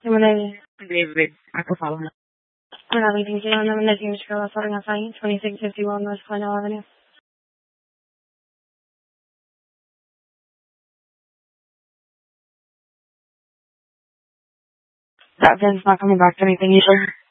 Eu mandei. Livre. Ah, que eu falo, né? Mandava em 21 anos, mandei tínhamos que ela fora na frente, 2651 na Espanha Avenue. That Vin's not coming back to anything either.